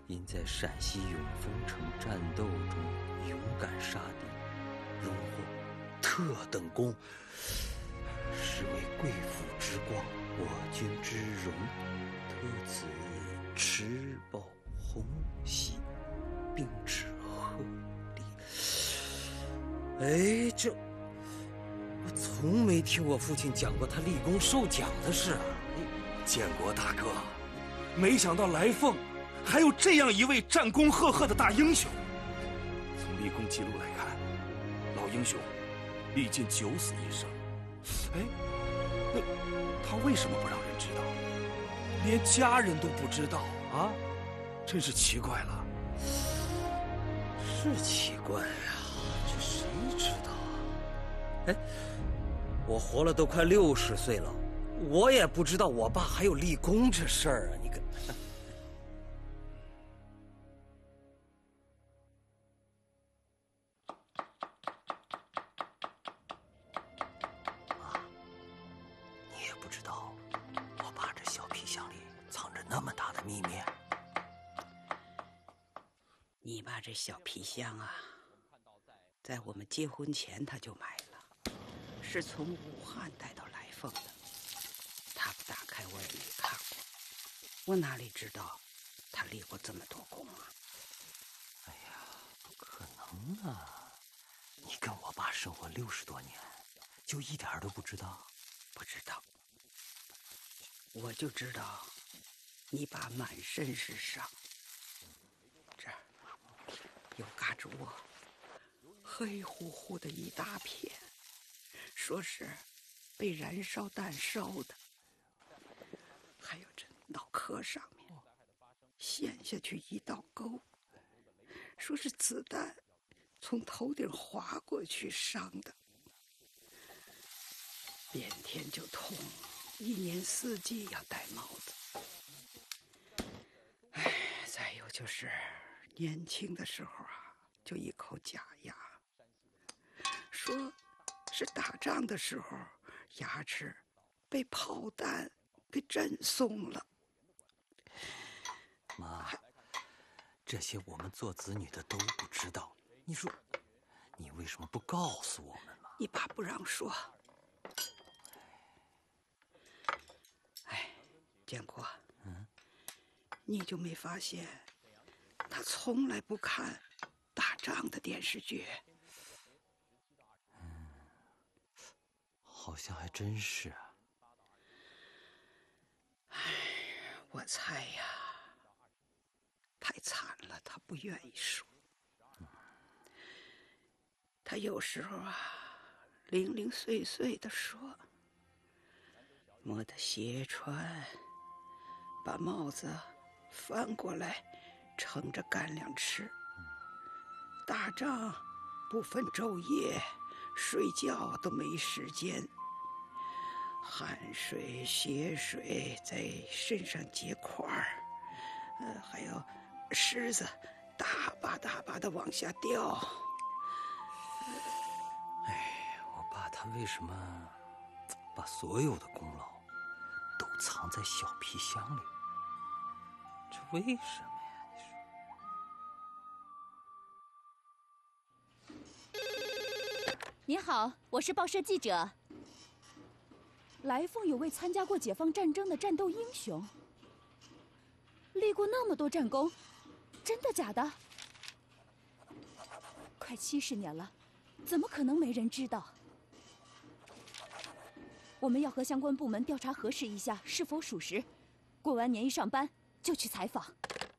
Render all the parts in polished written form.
因在陕西永丰城战斗中勇敢杀敌，荣获特等功，是为贵府之光，我军之荣，特此持报洪熙，并致贺礼。哎，这我从没听我父亲讲过他立功受奖的事啊！ 建国大哥，没想到来凤还有这样一位战功赫赫的大英雄。从立功记录来看，老英雄历尽9死1生。哎，那他为什么不让人知道？连家人都不知道啊，真是奇怪了。 是奇怪呀，这谁知道啊？哎，我活了都快60岁了，我也不知道我爸还有立功这事儿啊！你看，妈，你也不知道我爸这小皮箱里藏着那么大的秘密。 你爸这小皮箱啊，在我们结婚前他就买了，是从武汉带到来凤的。他不打开我也没看过，我哪里知道他立过这么多功啊？ 哎呀，不可能啊！你跟我爸生活60多年，就一点都不知道？ 不知道，我就知道你爸满身是伤，这儿有嘎吱窝，黑乎乎的一大片，说是被燃烧弹烧的。还有这脑壳上面陷下去一道沟，说是子弹从头顶划过去伤的。变天就痛，1年4季要戴帽子。哎，再有就是年轻的时候啊，就一口假牙，说是打仗的时候牙齿被炮弹给震松了。 妈，这些我们做子女的都不知道，你说你为什么不告诉我们嘛？ 你爸不让说。哎，建国，你就没发现他从来不看打仗的电视剧？ 好像还真是啊。 我猜呀，太惨了，他不愿意说。他有时候啊，零零碎碎的说，摸着鞋穿，把帽子翻过来盛着干粮吃。打仗不分昼夜，睡觉都没时间。汗水、血水在身上结块儿，还有虱子大把大把的往下掉。 哎，我爸他为什么把所有的功劳都藏在小皮箱里？这为什么呀？ 您好，我是报社记者。来凤有位参加过解放战争的战斗英雄，立过那么多战功，真的假的？快70年了，怎么可能没人知道？我们要和相关部门调查核实一下是否属实，过完年一上班就去采访。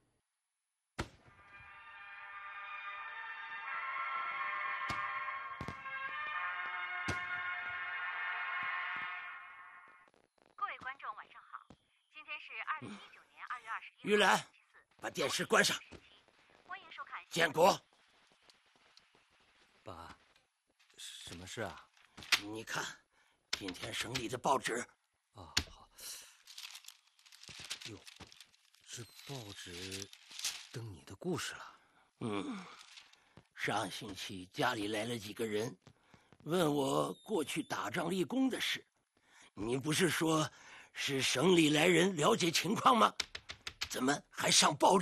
玉兰，把电视关上。建国， 爸，什么事啊？ 你看，今天省里的报纸。 啊，好。哟，这报纸登你的故事了。 上星期家里来了几个人，问我过去打仗立功的事。你不是说是省里来人了解情况吗？怎么还上报纸？